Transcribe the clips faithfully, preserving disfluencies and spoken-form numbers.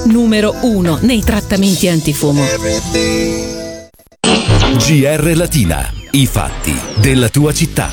numero uno nei trattamenti antifumo. G R Latina, i fatti della tua città.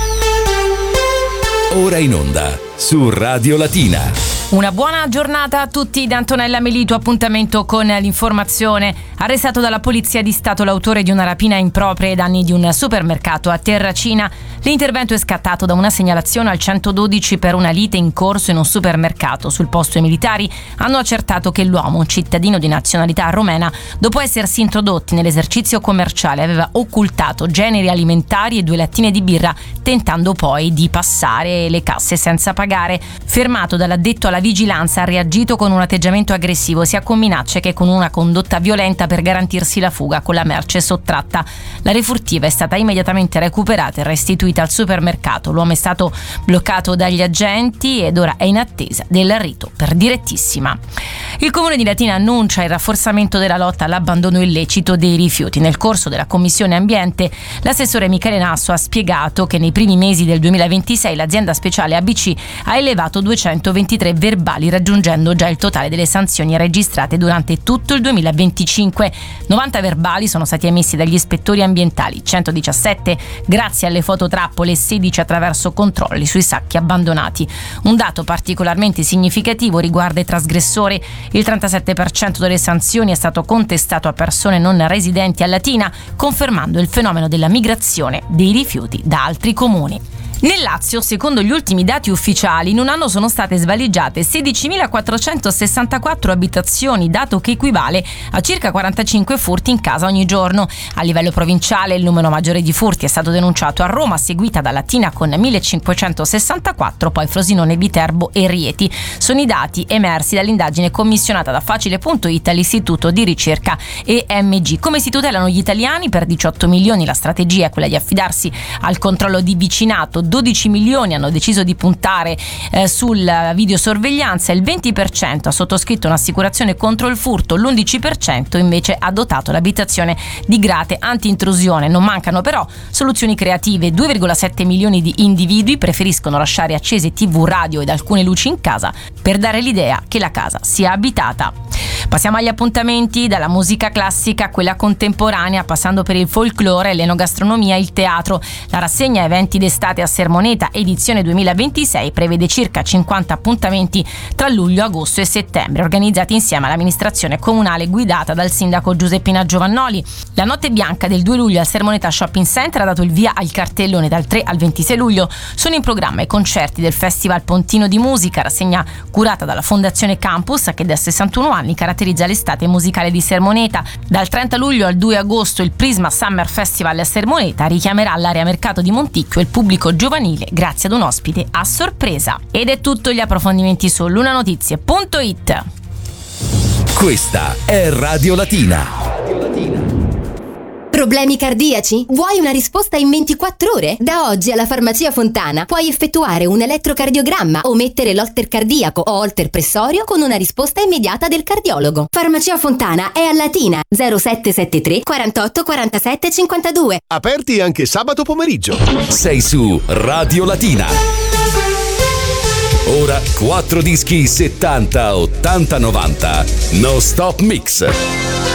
Ora in onda su Radio Latina. Una buona giornata a tutti da Antonella Melito, appuntamento con l'informazione. Arrestato dalla Polizia di Stato l'autore di una rapina impropria ai danni di un supermercato a Terracina. L'intervento è scattato da una segnalazione al centododici per una lite in corso in un supermercato. Sul posto i militari hanno accertato che l'uomo, un cittadino di nazionalità romena, dopo essersi introdotti nell'esercizio commerciale, aveva occultato generi alimentari e due lattine di birra, tentando poi di passare le casse senza pagare. Fermato dall'addetto alla vigilanza, ha reagito con un atteggiamento aggressivo sia con minacce che con una condotta violenta per garantirsi la fuga con la merce sottratta. La refurtiva è stata immediatamente recuperata e restituita al supermercato. L'uomo è stato bloccato dagli agenti ed ora è in attesa dell'arrivo per direttissima. Il Comune di Latina annuncia il rafforzamento della lotta all'abbandono illecito dei rifiuti. Nel corso della Commissione Ambiente, l'assessore Michele Nasso ha spiegato che nei primi mesi del duemilaventisei l'azienda speciale A B C ha elevato duecentoventitré verbali, raggiungendo già il totale delle sanzioni registrate durante tutto il duemilaventicinque. novanta verbali sono stati emessi dagli ispettori ambientali, centodiciassette grazie alle fototrappole e sedici attraverso controlli sui sacchi abbandonati. Un dato particolarmente significativo riguarda i trasgressori. Il trentasette per cento delle sanzioni è stato contestato a persone non residenti a Latina, confermando il fenomeno della migrazione dei rifiuti da altri comuni. Nel Lazio, secondo gli ultimi dati ufficiali, in un anno sono state svaligiate sedicimilaquattrocentosessantaquattro abitazioni, dato che equivale a circa quarantacinque furti in casa ogni giorno. A livello provinciale il numero maggiore di furti è stato denunciato a Roma, seguita da Latina con millecinquecentosessantaquattro, poi Frosinone, Viterbo e Rieti. Sono i dati emersi dall'indagine commissionata da Facile punto it all'Istituto di Ricerca E M G. Come si tutelano gli italiani? Per diciotto milioni la strategia è quella di affidarsi al controllo di vicinato. dodici milioni hanno deciso di puntare eh, sulla videosorveglianza, il venti per cento ha sottoscritto un'assicurazione contro il furto, l'undici per cento invece ha dotato l'abitazione di grate anti-intrusione. Non mancano però soluzioni creative. due virgola sette milioni di individui preferiscono lasciare accese tivù, radio ed alcune luci in casa per dare l'idea che la casa sia abitata. Passiamo agli appuntamenti, dalla musica classica a quella contemporanea, passando per il folklore, l'enogastronomia e il teatro. La rassegna Eventi d'estate a Sermoneta edizione duemilaventisei prevede circa cinquanta appuntamenti tra luglio, agosto e settembre, organizzati insieme all'amministrazione comunale guidata dal sindaco Giuseppina Giovannoli. La notte bianca del due luglio al Sermoneta Shopping Center ha dato il via al cartellone. Dal tre al ventisei luglio sono in programma i concerti del Festival Pontino di Musica, rassegna curata dalla Fondazione Campus che da sessantuno anni caratterizza l'estate musicale di Sermoneta. Dal trenta luglio al due agosto il Prisma Summer Festival a Sermoneta richiamerà l'area mercato di Monticchio e il pubblico giovanile grazie ad un ospite a sorpresa. Ed è tutto, gli approfondimenti su lunanotizie punto it. Questa è Radio Latina. Problemi cardiaci? Vuoi una risposta in ventiquattro ore? Da oggi alla Farmacia Fontana puoi effettuare un elettrocardiogramma o mettere l'holter cardiaco o holter pressorio con una risposta immediata del cardiologo. Farmacia Fontana è a Latina, zero sette sette tre quarantotto quarantasette cinquantadue. Aperti anche sabato pomeriggio. Sei su Radio Latina. Ora quattro dischi settanta, ottanta, novanta. No Stop Mix.